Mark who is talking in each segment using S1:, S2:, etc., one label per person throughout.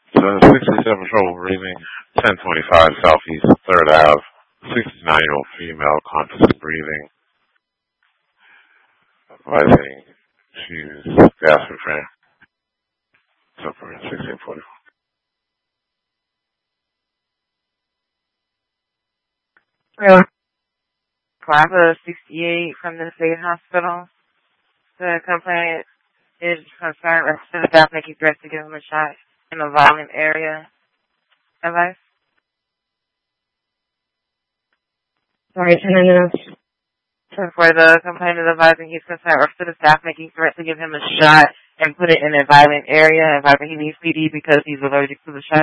S1: So 67 trouble breathing, 1025 Southeast 3rd Ave, 69-year-old female, conscious breathing, advising she's gas refrain. So for 1644.
S2: Well, Plaza 68 from the state hospital. The complaint is concerned resident staff making threats to give him a shot in a violent area. Advice? Sorry, 10 minutes. So for the complainant advising he's concerned resident staff making threats to give him a shot and put it in a violent area, advising he needs PD because he's allergic to the shot.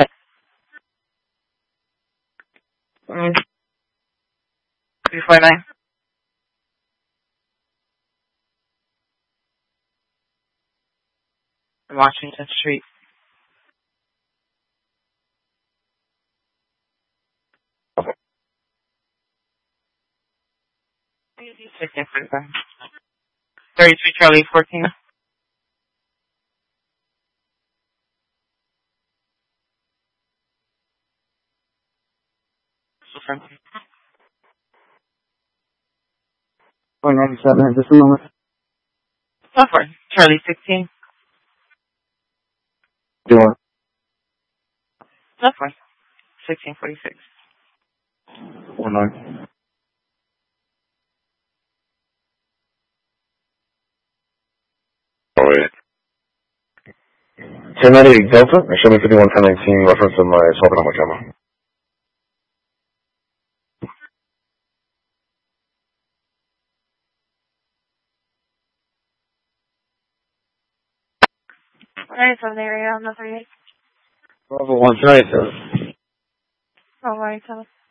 S2: Before 9. Washington Street. Chicken for 33 Charlie 14. From 497 just a moment. Software. Charlie 16.
S3: Door.
S2: Software. 1646.
S3: 19.
S1: Oh, wait.
S3: 1098 Delta, and show me 511019, reference in my assault on my camera.
S2: Alright, so there we go. No 38.
S3: Bravo 1 tonight, sir.
S2: Alright, tell us.